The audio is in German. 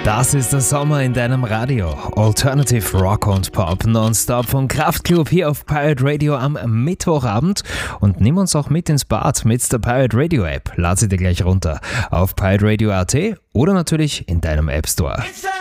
Das ist der Sommer in deinem Radio. Alternative Rock und Pop nonstop von Kraftklub hier auf Pirate Radio am Mittwochabend. Und nimm uns auch mit ins Bad mit der Pirate Radio App. Lad sie dir gleich runter auf pirateradio.at oder natürlich in deinem App Store.